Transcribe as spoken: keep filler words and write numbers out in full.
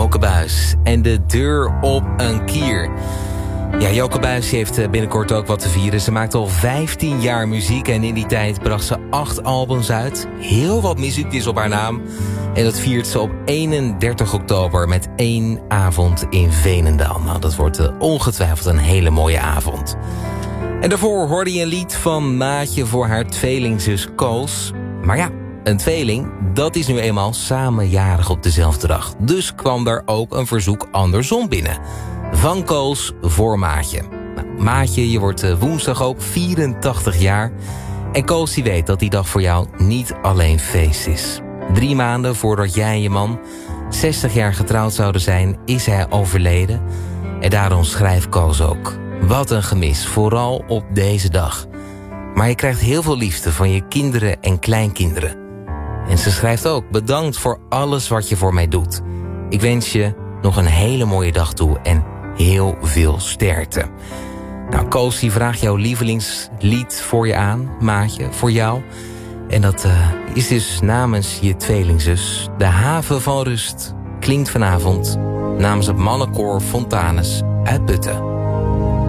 Joke Buijs en de deur op een kier. Ja, Joke Buijs heeft binnenkort ook wat te vieren. Ze maakt al vijftien jaar muziek en in die tijd bracht ze acht albums uit. Heel wat muziek is op haar naam. En dat viert ze op eenendertig oktober met één avond in Veenendaal. Nou, dat wordt uh, ongetwijfeld een hele mooie avond. En daarvoor hoorde je een lied van Maatje voor haar tweelingzus Koos. Maar ja, een tweeling, dat is nu eenmaal samen jarig op dezelfde dag. Dus kwam er ook een verzoek andersom binnen. Van Koos voor Maatje. Nou, Maatje, je wordt woensdag ook vierentachtig jaar. En Koos die weet dat die dag voor jou niet alleen feest is. Drie maanden voordat jij en je man zestig jaar getrouwd zouden zijn, is hij overleden. En daarom schrijft Koos ook: wat een gemis, vooral op deze dag. Maar je krijgt heel veel liefde van je kinderen en kleinkinderen. En ze schrijft ook: bedankt voor alles wat je voor mij doet. Ik wens je nog een hele mooie dag toe en heel veel sterkte. Nou, Koos die vraagt jouw lievelingslied voor je aan, Maatje, voor jou. En dat uh, is dus namens je tweelingzus. De Haven van Rust klinkt vanavond namens het mannenkoor Fontanus uit Putten.